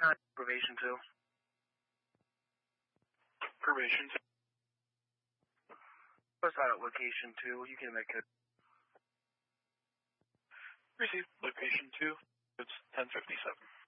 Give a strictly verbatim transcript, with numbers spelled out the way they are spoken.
Probation two. Probation two. Post out at location two. You can make it. Receive location two. It's ten fifty-seven.